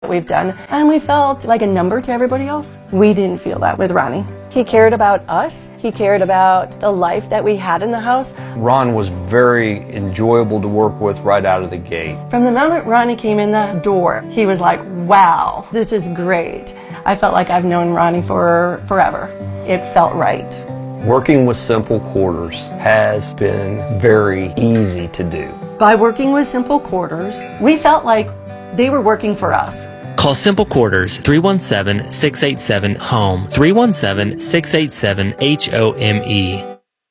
we've done, and we felt like a number to everybody else. We didn't feel that with Ronnie. He cared about us. He cared about the life that we had in the house. Ron was very enjoyable to work with right out of the gate. From the moment Ronnie came in the door, he was like, wow, this is great. I felt like I've known Ronnie for forever. It felt right. Working with Simple Quarters has been very easy to do. By working with Simple Quarters, we felt like they were working for us. Call Simple Quarters 317-687-HOME, 317-687-HOME.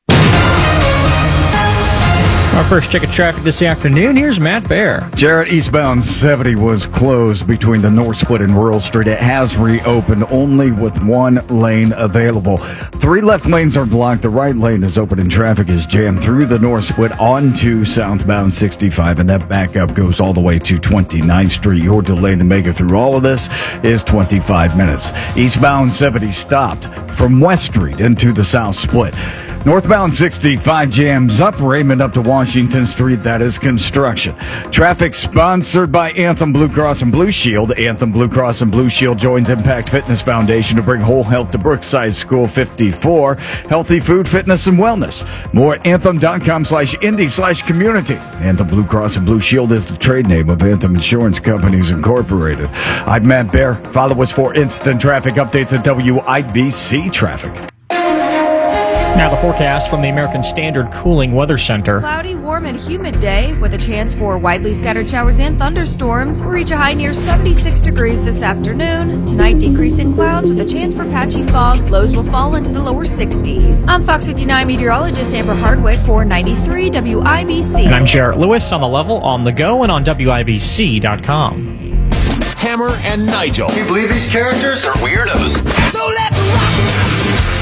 Our first check of traffic this afternoon. Here's Matt Bear. Jarrett, eastbound 70 was closed between the North Split and Rural Street. It has reopened only with one lane available. 3 left lanes are blocked. The right lane is open and traffic is jammed through the North Split onto southbound 65, and that backup goes all the way to 29th Street. Your delay to make it through all of this is 25 minutes. Eastbound 70 stopped from West Street into the South Split. Northbound 65 jams up Raymond up to Washington Street. That is construction. Traffic sponsored by Anthem Blue Cross and Blue Shield. Anthem Blue Cross and Blue Shield joins Impact Fitness Foundation to bring whole health to Brookside School 54. Healthy food, fitness, and wellness. More at anthem.com/indie/community. Anthem Blue Cross and Blue Shield is the trade name of Anthem Insurance Companies Incorporated. I'm Matt Bear. Follow us for instant traffic updates at WIBC Traffic. Now the forecast from the American Standard Cooling Weather Center. Cloudy, warm, and humid day with a chance for widely scattered showers and thunderstorms. We'll reach a high near 76 degrees this afternoon. Tonight, decreasing clouds with a chance for patchy fog. Lows will fall into the lower 60s. I'm Fox 59 meteorologist Amber Hardwick for 93 WIBC. And I'm Jarrett Lewis on the level, on the go, and on WIBC.com. Hammer and Nigel. Can you believe these characters are weirdos? So let's rock it!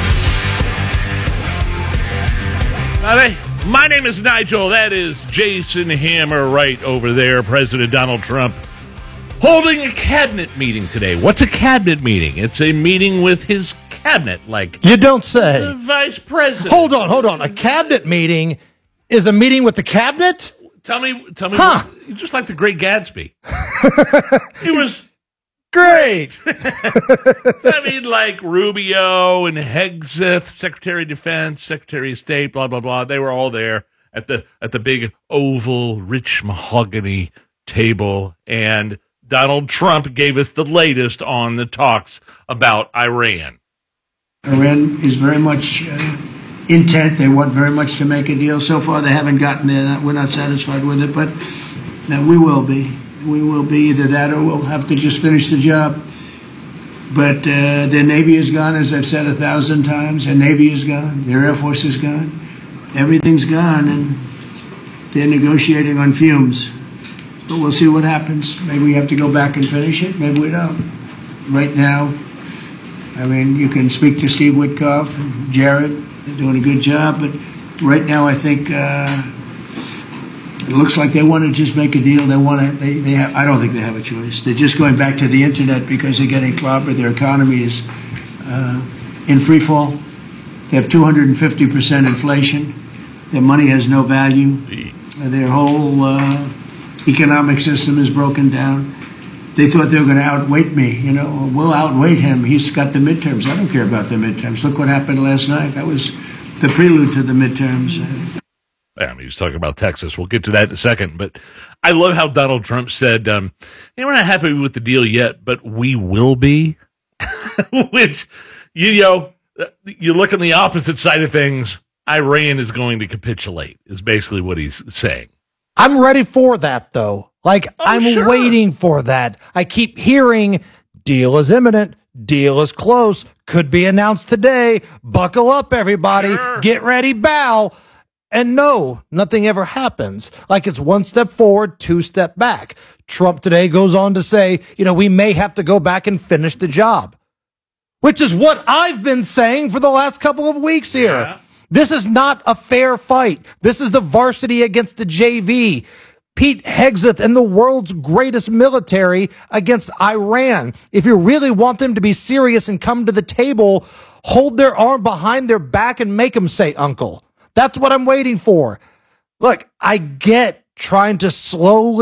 My name is Nigel. That is Jason Hammer right over there. President Donald Trump holding a cabinet meeting today. What's a cabinet meeting? It's a meeting with his cabinet, like you don't say. The vice president. Hold on. A cabinet meeting is a meeting with the cabinet? Tell me. Huh. Just like the Great Gatsby. He was great. I mean, like Rubio and Hegseth, Secretary of Defense, Secretary of State, blah, blah, blah. They were all there at the big oval, rich mahogany table. And Donald Trump gave us the latest on the talks about Iran. Iran is very much intent. They want very much to make a deal. So far, they haven't gotten there. We're not satisfied with it, but we will be. We will be either that or we'll have to just finish the job. But their Navy is gone, as I've said 1,000 times. Their Navy is gone. Their Air Force is gone. Everything's gone, and they're negotiating on fumes. But we'll see what happens. Maybe we have to go back and finish it. Maybe we don't. Right now, I mean, you can speak to Steve Witkoff and Jared. They're doing a good job. But right now, I think it looks like they want to just make a deal. They want to. They have, I don't think they have a choice. They're just going back to the internet because they're getting clobbered. Their economy is in free fall. They have 250% inflation. Their money has no value. Their whole economic system is broken down. They thought they were going to outweight me. You know, we'll outweight him. He's got the midterms. I don't care about the midterms. Look what happened last night. That was the prelude to the midterms. Yeah, I mean, he's talking about Texas. We'll get to that in a second. But I love how Donald Trump said, we're not happy with the deal yet, but we will be. Which, you look on the opposite side of things, Iran is going to capitulate, is basically what he's saying. I'm ready for that, though. I'm sure. waiting for that. I keep hearing, deal is imminent, deal is close, could be announced today, buckle up, everybody, get ready, bow. And no, nothing ever happens. It's one step forward, 2 step back. Trump today goes on to say, we may have to go back and finish the job, which is what I've been saying for the last couple of weeks here. Yeah. This is not a fair fight. This is the varsity against the JV. Pete Hegseth and the world's greatest military against Iran. If you really want them to be serious and come to the table, hold their arm behind their back and make them say uncle. That's what I'm waiting for. Look, I get trying to slowly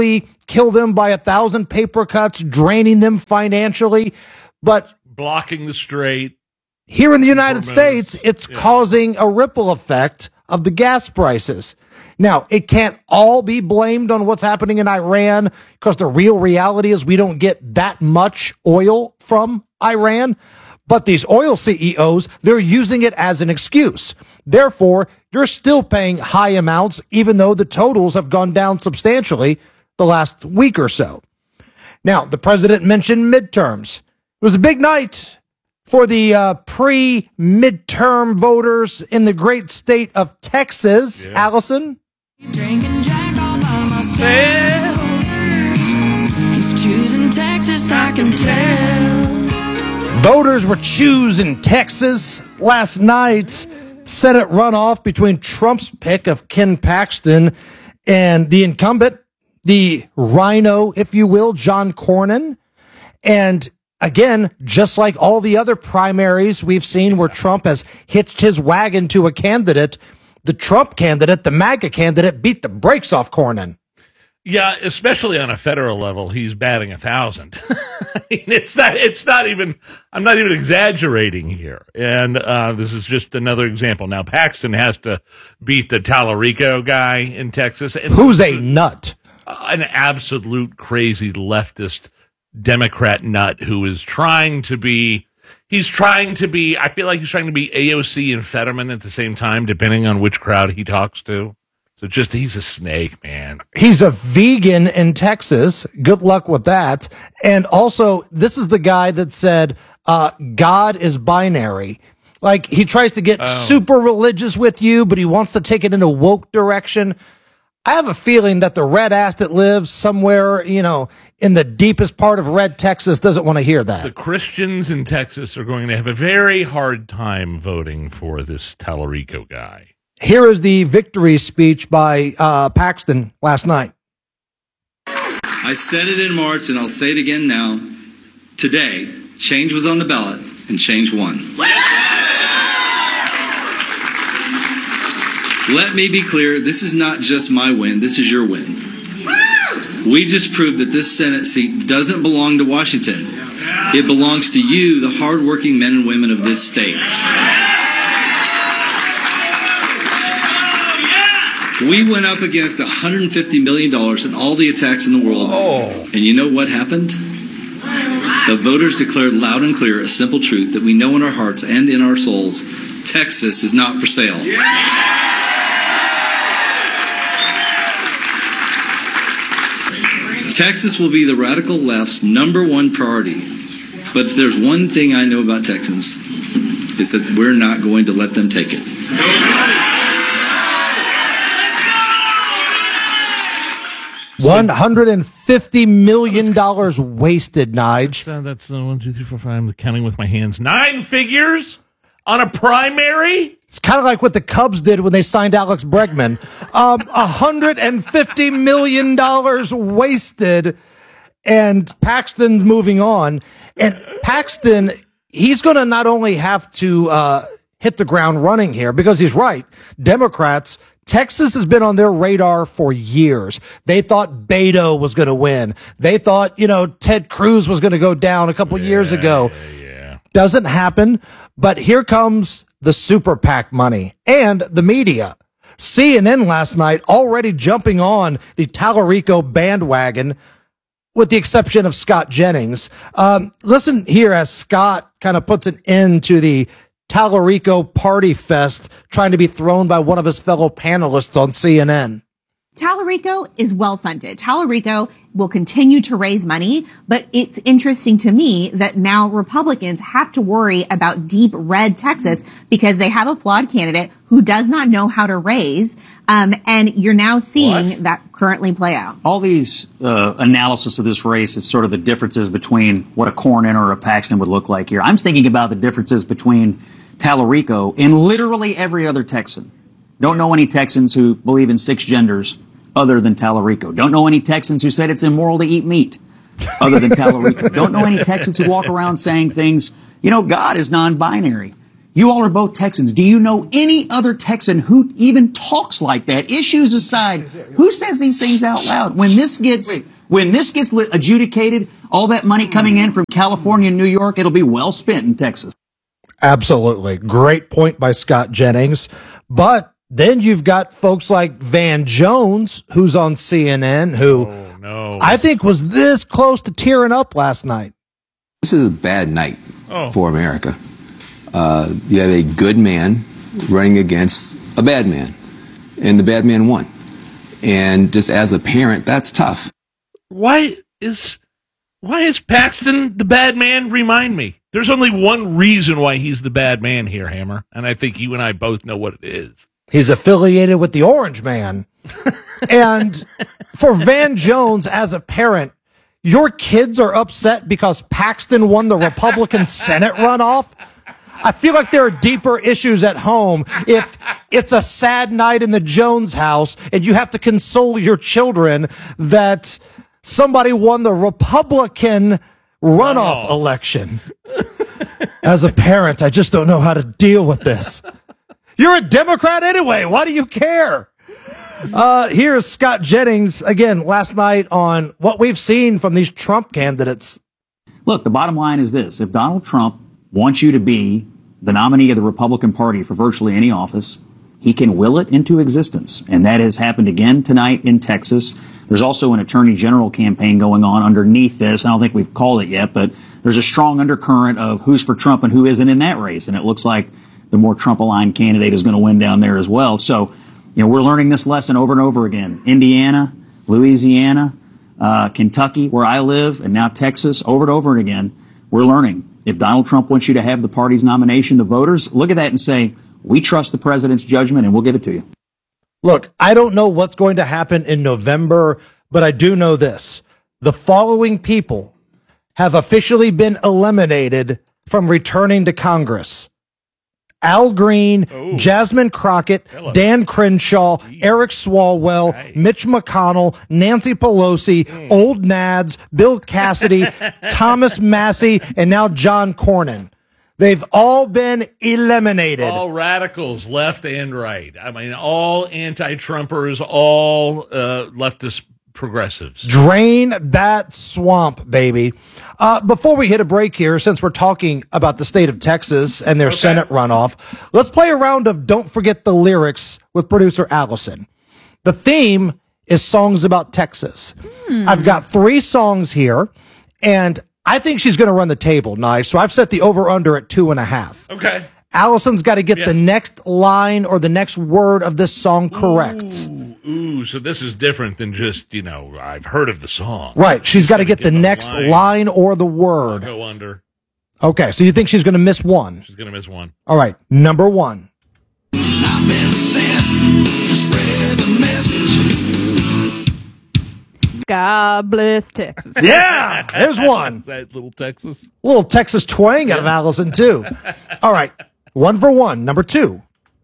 kill them by 1,000 paper cuts, draining them financially. But blocking the strait. Here in the United States, it's causing a ripple effect of the gas prices. Now, it can't all be blamed on what's happening in Iran, because the real reality is we don't get that much oil from Iran. But these oil CEOs, they're using it as an excuse. Therefore, you're still paying high amounts, even though the totals have gone down substantially the last week or so. Now, the president mentioned midterms. It was a big night for the pre-midterm voters in the great state of Texas. Yeah. Allison? Drinking Jack all by myself. He's choosing Texas, I can tell. Voters were choosing Texas last night. Senate runoff between Trump's pick of Ken Paxton and the incumbent, the rhino, if you will, John Cornyn. And again, just like all the other primaries we've seen where Trump has hitched his wagon to a candidate, the Trump candidate, the MAGA candidate, beat the brakes off Cornyn. Yeah, especially on a federal level, he's batting 1,000. I mean, it's not even, I'm not even exaggerating here. And this is just another example. Now, Paxton has to beat the Tallarico guy in Texas. And who's a nut? An absolute crazy leftist Democrat nut who is trying to be, I feel like he's trying to be AOC and Fetterman at the same time, depending on which crowd he talks to. So he's a snake, man. He's a vegan in Texas. Good luck with that. And also, this is the guy that said, God is binary. Like, he tries to get super religious with you, but he wants to take it in a woke direction. I have a feeling that the red ass that lives somewhere, in the deepest part of red Texas doesn't want to hear that. The Christians in Texas are going to have a very hard time voting for this Tallarico guy. Here is the victory speech by Paxton last night. I said it in March, and I'll say it again now. Today, change was on the ballot, and change won. Let me be clear, this is not just my win, this is your win. We just proved that this Senate seat doesn't belong to Washington. It belongs to you, the hardworking men and women of this state. We went up against $150 million in all the attacks in the world. And you know what happened? The voters declared loud and clear a simple truth that we know in our hearts and in our souls. Texas is not for sale. Texas will be the radical left's #1 priority. But if there's one thing I know about Texans, it's that we're not going to let them take it. $150 million wasted, Nige. That's 1, 2, 3, 4, 5. I'm counting with my hands. 9 figures on a primary? It's kind of like what the Cubs did when they signed Alex Bregman. $150 million wasted, and Paxton's moving on. And Paxton, he's going to not only have to hit the ground running here, because he's right. Democrats, Texas has been on their radar for years. They thought Beto was going to win. They thought, Ted Cruz was going to go down a couple years ago. Doesn't happen. But here comes the super PAC money and the media. CNN last night already jumping on the Tallarico bandwagon, with the exception of Scott Jennings. Listen here as Scott kind of puts an end to the Tallarico party fest trying to be thrown by one of his fellow panelists on CNN. Tallarico is well funded. Tallarico will continue to raise money, but it's interesting to me that now Republicans have to worry about deep red Texas because they have a flawed candidate who does not know how to raise. And you're now seeing that currently play out. All these analysis of this race is sort of the differences between what a Cornyn or a Paxton would look like here. I'm thinking about the differences between Tallarico and literally every other Texan. Don't know any Texans who believe in 6 genders other than Tallarico. Don't know any Texans who said it's immoral to eat meat other than Tallarico. Don't know any Texans who walk around saying things, God is non-binary. You all are both Texans. Do you know any other Texan who even talks like that? Issues aside, who says these things out loud? When this gets When this gets adjudicated, all that money coming in from California and New York, it'll be well spent in Texas. Absolutely. Great point by Scott Jennings. But then you've got folks like Van Jones, who's on CNN, who I think was this close to tearing up last night. This is a bad night for America. You have a good man running against a bad man, and the bad man won. And just as a parent, that's tough. Why is Paxton the bad man? Remind me. There's only one reason why he's the bad man here, Hammer, and I think you and I both know what it is. He's affiliated with the Orange Man. And for Van Jones, as a parent, your kids are upset because Paxton won the Republican Senate runoff? I feel like there are deeper issues at home if it's a sad night in the Jones house and you have to console your children that somebody won the Republican runoff election. As a parent, I just don't know how to deal with this. You're a Democrat anyway. Why do you care? Here's Scott Jennings again last night on what we've seen from these Trump candidates. Look, the bottom line is this. If Donald Trump wants you to be the nominee of the Republican Party for virtually any office, he can will it into existence. And that has happened again tonight in Texas. There's also an attorney general campaign going on underneath this. I don't think we've called it yet, but there's a strong undercurrent of who's for Trump and who isn't in that race. And it looks like the more Trump-aligned candidate is going to win down there as well. So, we're learning this lesson over and over again. Indiana, Louisiana, Kentucky, where I live, and now Texas, over and over again, we're learning. If Donald Trump wants you to have the party's nomination, the voters look at that and say, we trust the president's judgment and we'll give it to you. Look, I don't know what's going to happen in November, but I do know this. The following people have officially been eliminated from returning to Congress: Al Green, Jasmine Crockett, Dan Crenshaw, Eric Swalwell, Mitch McConnell, Nancy Pelosi, Old Nads, Bill Cassidy, Thomas Massey, and now John Cornyn. They've all been eliminated. All radicals, left and right. I mean, all anti-Trumpers, all leftist progressives. Drain that swamp, baby. Before we hit a break here, since we're talking about the state of Texas and their Senate runoff, let's play a round of Don't Forget the Lyrics with producer Allison. The theme is songs about Texas. I've got 3 songs here, and I think she's going to run the table, Nige. So I've set the over-under at 2.5. Okay. Allison's got to get the next line or the next word of this song correct. So this is different than just, I've heard of the song. Right. She's got to get the next line or the word. I'll go under. Okay. So you think she's going to miss one? She's going to miss one. All right. Number 1. I've been sent to spread the message. God bless Texas. Yeah, there's one. Is that little Texas? Little Texas twang out of Allison, too. All right. 1 for 1. Number 2.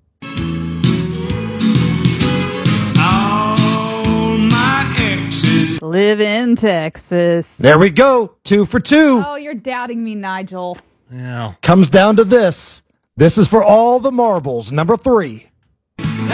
All my exes live in Texas. There we go. 2 for 2. Oh, you're doubting me, Nigel. Yeah. Comes down to this. This is for all the marbles. Number 3.